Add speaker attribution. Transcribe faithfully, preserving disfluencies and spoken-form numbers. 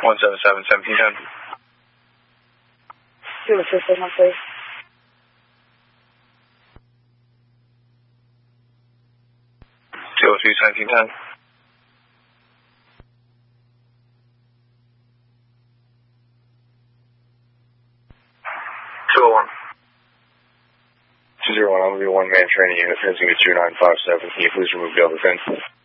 Speaker 1: one seven seven, seventeen ten.
Speaker 2: Give us a signal, please.
Speaker 1: two oh three, seventeen ten. two oh one. two zero one, I'm going to be a one-man training unit, fencing at two nine five seven. Can you please remove the other fence?